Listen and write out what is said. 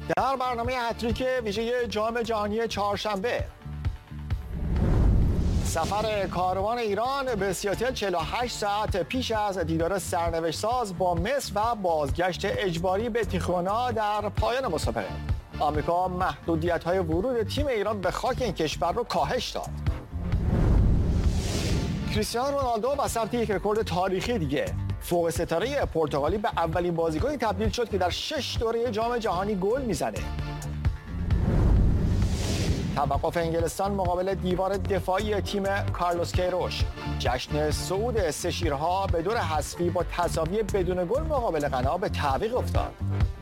در برنامه هتریک ویژه جام جهانی چهارشنبه، سفر کاروان ایران به سیاتل 48 ساعت پیش از دیدار سرنوشت ساز با مصر و بازگشت اجباری به تیخوانا در پایان مسابقه. آمریکا محدودیت‌های ورود تیم ایران به خاک این کشور رو کاهش داد. کریستیانو رونالدو با ثبت یک رکورد تاریخی دیگه، فوق ستاره پرتغالی به اولین بازیکنی تبدیل شد که در 6 دوره جام جهانی گل میزنه. توقف انگلستان مقابل دیوار دفاعی تیم کارلوس کیروش. جشن صعود سه شیرها به دور حذفی با تساوی بدون گل مقابل غنا به تعویق افتاد.